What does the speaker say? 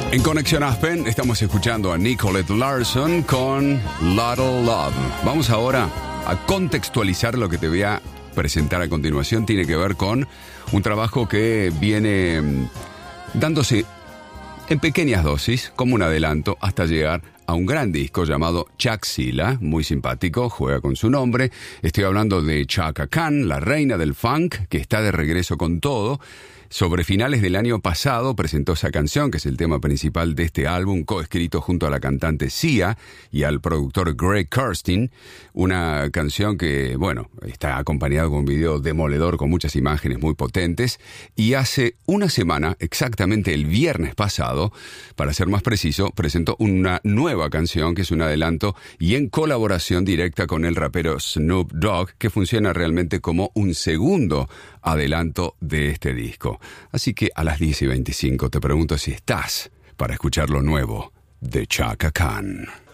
En Conexión Aspen estamos escuchando a Nicolette Larson con Little Love. Vamos ahora a contextualizar lo que te voy a presentar a continuación. Tiene que ver con un trabajo que viene dándose en pequeñas dosis, como un adelanto, hasta llegar a un gran disco llamado Chuckzilla, muy simpático, juega con su nombre. Estoy hablando de Chaka Khan, la reina del funk, que está de regreso con todo. Sobre finales del año pasado presentó esa canción, que es el tema principal de este álbum, coescrito junto a la cantante Sia y al productor Greg Kurstin. Una canción que, bueno, está acompañada con un video demoledor con muchas imágenes muy potentes. Y hace una semana, exactamente el viernes pasado, para ser más preciso, presentó una nueva canción que es un adelanto y en colaboración directa con el rapero Snoop Dogg, que funciona realmente como un segundo adelanto de este disco. Así que a las 10:25 te pregunto si estás para escuchar lo nuevo de Chaka Khan.